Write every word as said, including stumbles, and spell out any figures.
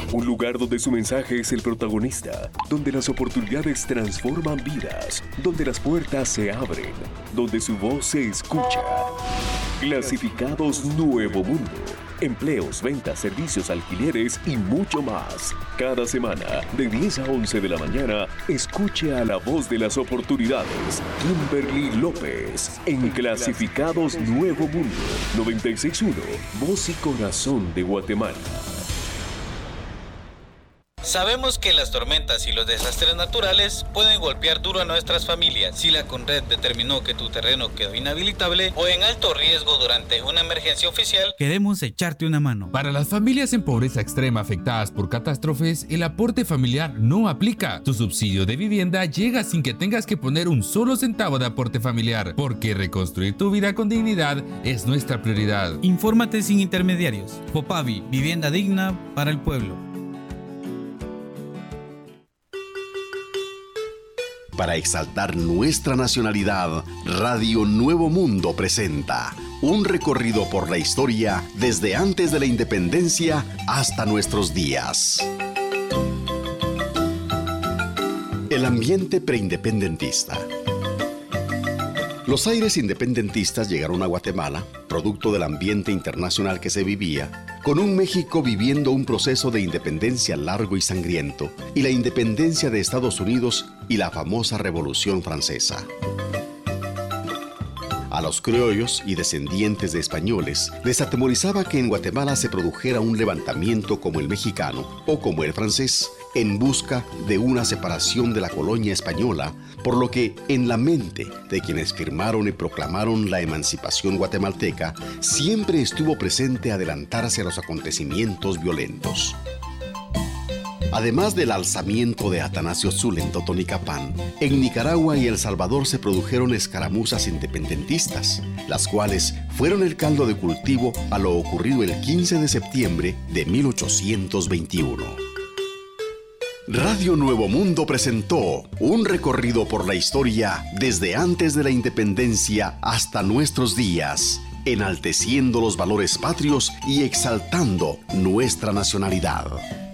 Un lugar donde su mensaje es el protagonista, donde las oportunidades transforman vidas, donde las puertas se abren, donde su voz se escucha. Clasificados Nuevo Mundo. Empleos, ventas, servicios, alquileres y mucho más. Cada semana, de diez a once de la mañana, escuche a la voz de las oportunidades, Kimberly López, en Clasificados Nuevo Mundo, noventa y seis punto uno, voz y corazón de Guatemala. Sabemos que las tormentas y los desastres naturales pueden golpear duro a nuestras familias. Si la CONRED determinó que tu terreno quedó inhabilitable o en alto riesgo durante una emergencia oficial, queremos echarte una mano. Para las familias en pobreza extrema afectadas por catástrofes, el aporte familiar no aplica. Tu subsidio de vivienda llega sin que tengas que poner un solo centavo de aporte familiar, porque reconstruir tu vida con dignidad es nuestra prioridad. Infórmate sin intermediarios. Fopavi, vivienda digna para el pueblo. Para exaltar nuestra nacionalidad, Radio Nuevo Mundo presenta un recorrido por la historia desde antes de la independencia hasta nuestros días. El ambiente preindependentista. Los aires independentistas llegaron a Guatemala, producto del ambiente internacional que se vivía, con un México viviendo un proceso de independencia largo y sangriento, y la independencia de Estados Unidos y la famosa Revolución Francesa. A los criollos y descendientes de españoles les atemorizaba que en Guatemala se produjera un levantamiento como el mexicano o como el francés, en busca de una separación de la colonia española, por lo que en la mente de quienes firmaron y proclamaron la emancipación guatemalteca siempre estuvo presente adelantarse a los acontecimientos violentos. Además del alzamiento de Atanasio Zul en Totonicapán, en Nicaragua y El Salvador se produjeron escaramuzas independentistas, las cuales fueron el caldo de cultivo a lo ocurrido el quince de septiembre de mil ochocientos veintiuno. Radio Nuevo Mundo presentó un recorrido por la historia desde antes de la independencia hasta nuestros días, enalteciendo los valores patrios y exaltando nuestra nacionalidad.